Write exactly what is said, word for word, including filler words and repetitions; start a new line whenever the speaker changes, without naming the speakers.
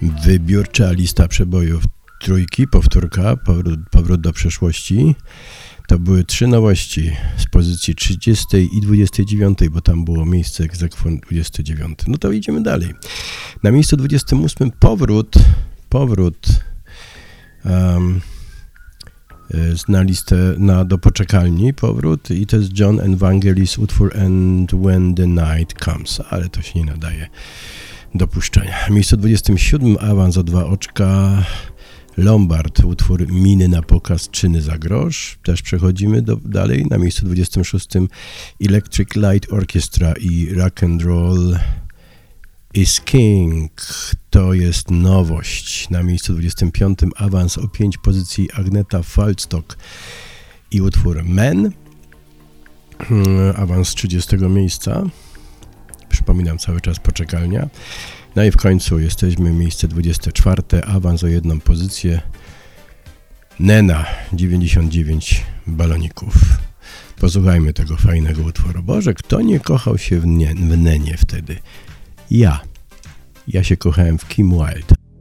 Wybiórcza lista przebojów trójki, powtórka, powrót, powrót do przeszłości. To były trzy nowości z pozycji trzydziestej i dwudziestej dziewiątej, bo tam było miejsce egzekwon dwudziesty dziewiąty. No to idziemy dalej. Na miejscu dwudziestym ósmym powrót, powrót um, na listę na, do poczekalni, powrót i to jest John Evangelis utwór And When the Night Comes, ale to się nie nadaje do puszczenia. Miejsce dwudziestym siódmym awans o dwa oczka, Lombard, utwór Miny na pokaz, czyny za grosz. Też przechodzimy do, dalej. Na miejscu dwudziestym szóstym Electric Light Orchestra i Rock and Roll is King. To jest nowość. Na miejscu dwudziestym piątym awans o pięć pozycji Agneta Falstock i utwór Men. Awans z trzydziestego miejsca. Przypominam, cały czas poczekalnia. No i w końcu jesteśmy miejsce dwudzieste czwarte, awans o jedną pozycję. Nena, dziewięćdziesiąt dziewięć baloników. Posłuchajmy tego fajnego utworu. Boże, kto nie kochał się w, nie, w Nenie wtedy? Ja. Ja się kochałem w Kim Wilde.